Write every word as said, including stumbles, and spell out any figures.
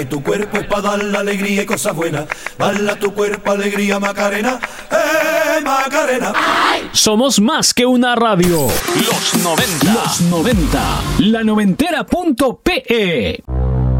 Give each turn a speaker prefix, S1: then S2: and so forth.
S1: Tu cuerpo es para dar la alegría y cosas buenas. Dale a tu cuerpo alegría, Macarena. ¡Eh, Macarena! ¡Ay!
S2: Somos más que una radio.
S3: Los noventa.
S2: Los noventa. La noventera punto pe.